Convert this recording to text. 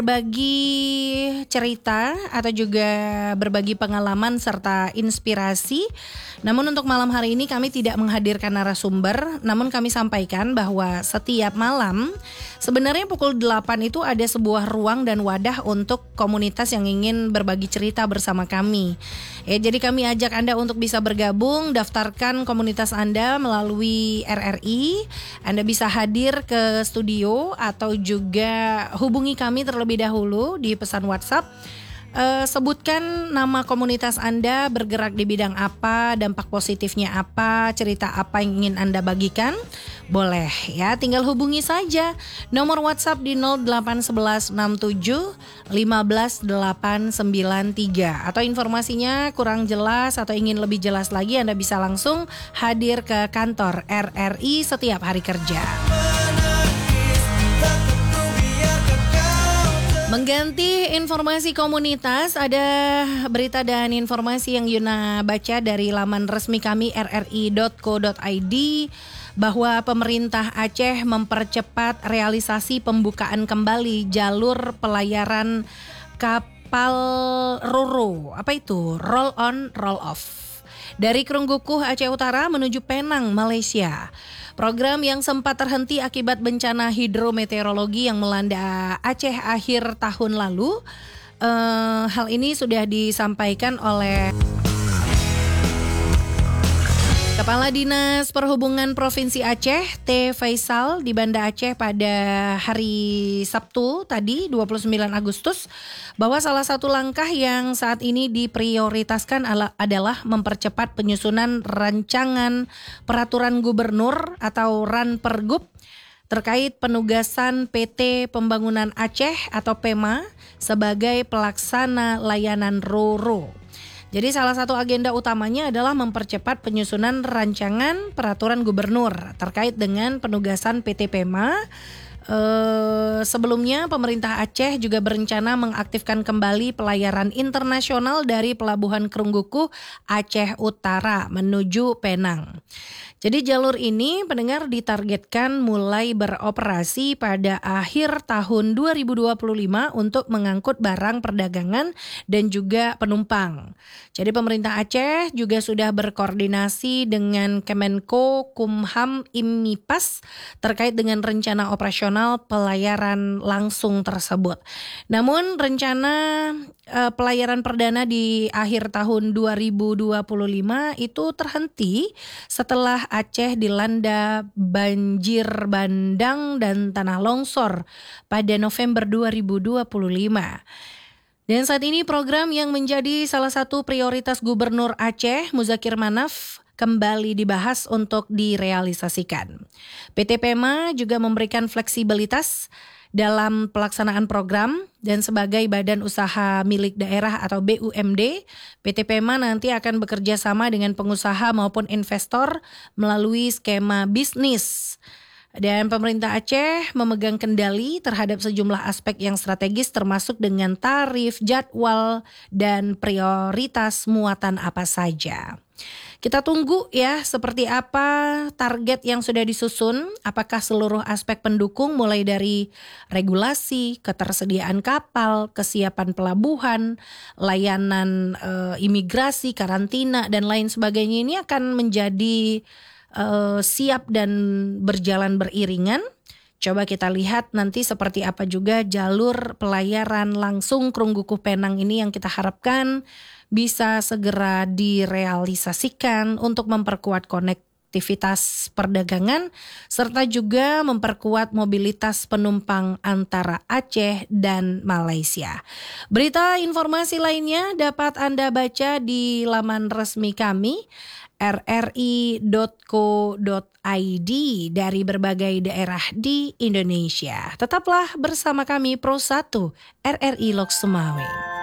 berbagi cerita atau juga berbagi pengalaman serta inspirasi. Namun untuk malam hari ini kami tidak menghadirkan narasumber, namun kami sampaikan bahwa setiap malam sebenarnya pukul 8 itu ada sebuah ruang dan wadah untuk komunitas yang ingin berbagi cerita bersama kami. Jadi kami ajak Anda untuk bisa bergabung, daftarkan komunitas Anda melalui RRI. Anda bisa hadir ke studio atau juga hubungi kami terlebih dahulu di pesan WhatsApp. Sebutkan nama komunitas Anda, bergerak di bidang apa, dampak positifnya apa, cerita apa yang ingin Anda bagikan. Boleh ya, tinggal hubungi saja nomor WhatsApp di 081167 15893. Atau informasinya kurang jelas atau ingin lebih jelas lagi, Anda bisa langsung hadir ke kantor RRI setiap hari kerja. Mengganti informasi komunitas, ada berita dan informasi yang Yuna baca dari laman resmi kami rri.co.id bahwa pemerintah Aceh mempercepat realisasi pembukaan kembali jalur pelayaran kapal RoRo. Apa itu? Roll on, roll off. Dari Krunggukuh Aceh Utara menuju Penang, Malaysia. Program yang sempat terhenti akibat bencana hidrometeorologi yang melanda Aceh akhir tahun lalu. Hal ini sudah disampaikan oleh Kepala Dinas Perhubungan Provinsi Aceh, T. Faisal di Banda Aceh pada hari Sabtu tadi 29 Agustus bahwa salah satu langkah yang saat ini diprioritaskan adalah mempercepat penyusunan rancangan peraturan gubernur atau Ranpergub terkait penugasan PT Pembangunan Aceh atau PEMA sebagai pelaksana layanan RoRo. Jadi salah satu agenda utamanya adalah mempercepat penyusunan rancangan peraturan gubernur terkait dengan penugasan PT PEMA. Sebelumnya pemerintah Aceh juga berencana mengaktifkan kembali pelayaran internasional dari Pelabuhan Krunggukuh Aceh Utara menuju Penang. Jadi jalur ini pendengar ditargetkan mulai beroperasi pada akhir tahun 2025 untuk mengangkut barang perdagangan dan juga penumpang. Jadi pemerintah Aceh juga sudah berkoordinasi dengan Kemenko Kumham Immipas terkait dengan rencana operasional pelayaran langsung tersebut. Namun rencana pelayaran perdana di akhir tahun 2025 itu terhenti setelah Aceh dilanda banjir bandang dan tanah longsor pada November 2025. Dan saat ini program yang menjadi salah satu prioritas Gubernur Aceh, Muzakir Manaf, kembali dibahas untuk direalisasikan. PT PEMA juga memberikan fleksibilitas dalam pelaksanaan program dan sebagai badan usaha milik daerah atau BUMD, PT PEMA nanti akan bekerja sama dengan pengusaha maupun investor melalui skema bisnis. Dan pemerintah Aceh memegang kendali terhadap sejumlah aspek yang strategis termasuk dengan tarif, jadwal, dan prioritas muatan apa saja. Kita tunggu ya seperti apa target yang sudah disusun, apakah seluruh aspek pendukung mulai dari regulasi, ketersediaan kapal, kesiapan pelabuhan, layanan imigrasi, karantina, dan lain sebagainya ini akan menjadi siap dan berjalan beriringan. Coba kita lihat nanti seperti apa juga jalur pelayaran langsung Krunggukuh Penang ini yang kita harapkan bisa segera direalisasikan untuk memperkuat konektivitas perdagangan serta juga memperkuat mobilitas penumpang antara Aceh dan Malaysia. Berita informasi lainnya dapat Anda baca di laman resmi kami rri.co.id dari berbagai daerah di Indonesia. Tetaplah bersama kami Pro 1 RRI Lok Sumawe.